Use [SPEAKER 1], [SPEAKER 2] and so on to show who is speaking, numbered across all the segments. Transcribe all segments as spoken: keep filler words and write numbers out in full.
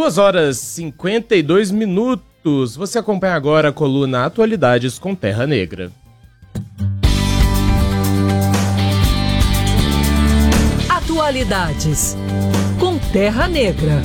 [SPEAKER 1] duas horas e cinquenta e dois minutos. Você acompanha agora a coluna Atualidades com Terra Negra.
[SPEAKER 2] Atualidades com Terra Negra.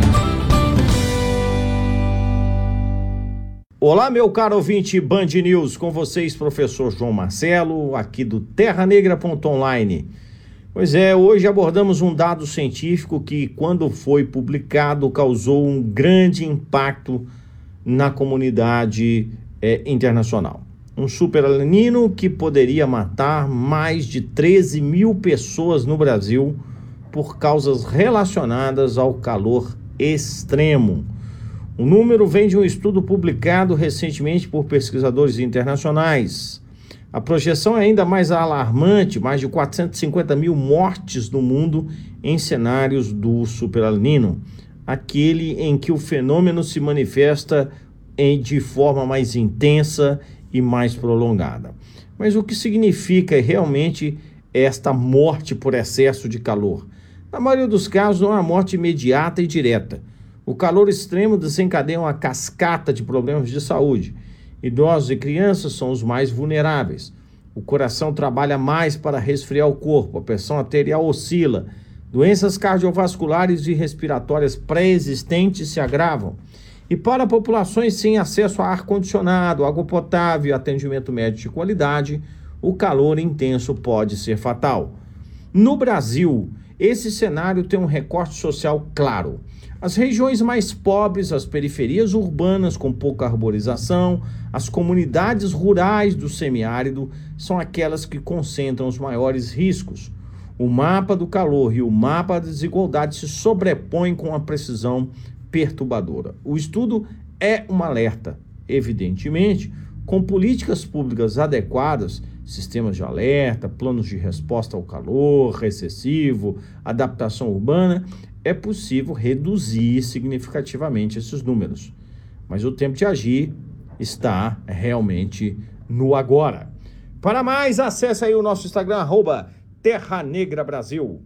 [SPEAKER 3] Olá, meu caro ouvinte Band News, com vocês, professor João Marcelo, aqui do terra negra ponto online. Pois é, hoje abordamos um dado científico que, quando foi publicado, causou um grande impacto na comunidade é, internacional. Um super El Niño que poderia matar mais de treze mil pessoas no Brasil por causas relacionadas ao calor extremo. O número vem de um estudo publicado recentemente por pesquisadores internacionais. A projeção é ainda mais alarmante, mais de quatrocentos e cinquenta mil mortes no mundo em cenários do Super El Niño, aquele em que o fenômeno se manifesta em, de forma mais intensa e mais prolongada. Mas o que significa realmente esta morte por excesso de calor? Na maioria dos casos não há morte imediata e direta. O calor extremo desencadeia uma cascata de problemas de saúde. Idosos e crianças são os mais vulneráveis. O coração trabalha mais para resfriar o corpo, a pressão arterial oscila, doenças cardiovasculares e respiratórias pré-existentes se agravam. E para populações sem acesso a ar-condicionado, água potável e atendimento médico de qualidade, o calor intenso pode ser fatal. No Brasil, esse cenário tem um recorte social claro. As regiões mais pobres, as periferias urbanas com pouca arborização, as comunidades rurais do semiárido são aquelas que concentram os maiores riscos. O mapa do calor e o mapa da desigualdade se sobrepõem com uma precisão perturbadora. O estudo é um alerta. Evidentemente, com políticas públicas adequadas, sistemas de alerta, planos de resposta ao calor excessivo, adaptação urbana, é possível reduzir significativamente esses números. Mas o tempo de agir está realmente no agora. Para mais, acesse aí o nosso Instagram, arroba Terra Negra Brasil.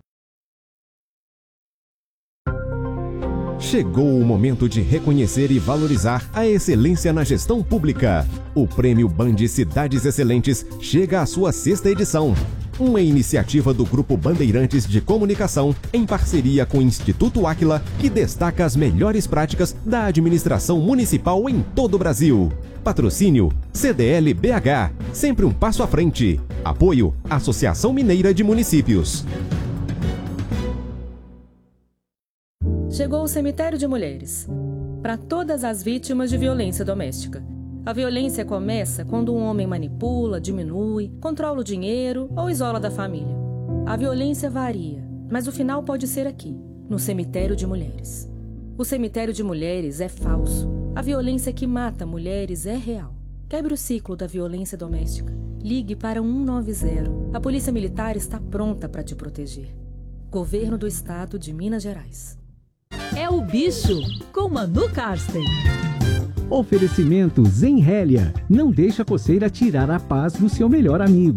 [SPEAKER 4] Chegou o momento de reconhecer e valorizar a excelência na gestão pública. O Prêmio Band Cidades Excelentes chega à sua sexta edição. Uma iniciativa do Grupo Bandeirantes de Comunicação, em parceria com o Instituto Áquila, que destaca as melhores práticas da administração municipal em todo o Brasil. Patrocínio C D L B H, sempre um passo à frente. Apoio Associação Mineira de Municípios.
[SPEAKER 5] Chegou o Cemitério de Mulheres, para todas as vítimas de violência doméstica. A violência começa quando um homem manipula, diminui, controla o dinheiro ou isola da família. A violência varia, mas o final pode ser aqui, no Cemitério de Mulheres. O Cemitério de Mulheres é falso. A violência que mata mulheres é real. Quebre o ciclo da violência doméstica. Ligue para um nove zero. A Polícia Militar está pronta para te proteger. Governo do Estado de Minas Gerais.
[SPEAKER 2] É o Bicho, com Manu Karsten.
[SPEAKER 6] Oferecimento Zenrélia. Não deixa a coceira tirar a paz do seu melhor amigo.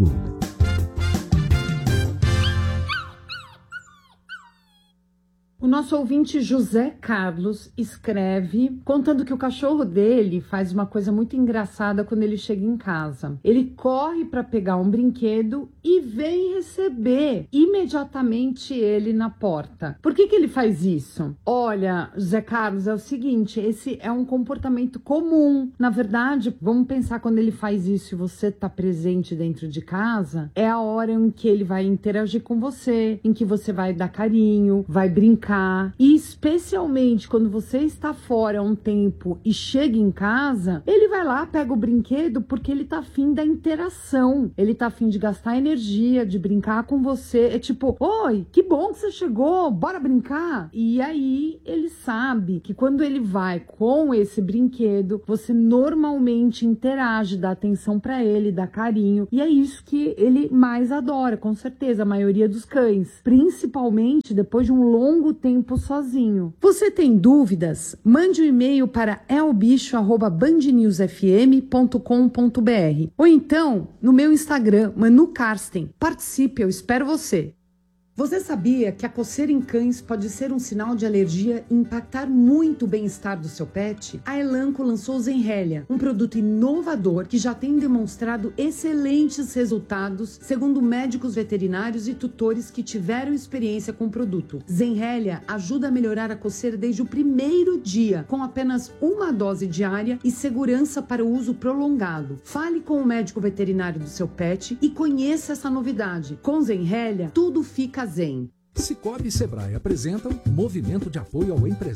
[SPEAKER 7] O nosso ouvinte José Carlos escreve contando que o cachorro dele faz uma coisa muito engraçada quando ele chega em casa. Ele corre para pegar um brinquedo e vem receber imediatamente ele na porta. Por que que ele faz isso? Olha, José Carlos, é o seguinte, esse é um comportamento comum. Na verdade, vamos pensar quando ele faz isso e você tá presente dentro de casa, é a hora em que ele vai interagir com você, em que você vai dar carinho, vai brincar. E especialmente quando você está fora há um tempo e chega em casa, ele vai lá, pega o brinquedo porque ele tá afim da interação. Ele tá afim de gastar energia, de brincar com você. É tipo, oi, que bom que você chegou, bora brincar. E aí ele sabe que quando ele vai com esse brinquedo, você normalmente interage, dá atenção pra ele, dá carinho. E é isso que ele mais adora, com certeza, a maioria dos cães. Principalmente depois de um longo tempo sozinho. Você tem dúvidas? Mande um e-mail para elbicho arroba bandnewsfm ponto com ponto br ou então no meu Instagram, Manu Karsten. Participe, eu espero você. Você sabia que a coceira em cães pode ser um sinal de alergia e impactar muito o bem-estar do seu pet? A Elanco lançou o Zenrelia, um produto inovador que já tem demonstrado excelentes resultados, segundo médicos veterinários e tutores que tiveram experiência com o produto. Zenrelia ajuda a melhorar a coceira desde o primeiro dia, com apenas uma dose diária e segurança para o uso prolongado. Fale com o médico veterinário do seu pet e conheça essa novidade. Com Zenrelia, tudo fica zen.
[SPEAKER 8] Cicobi e Sebrae apresentam Movimento de Apoio ao Empresário.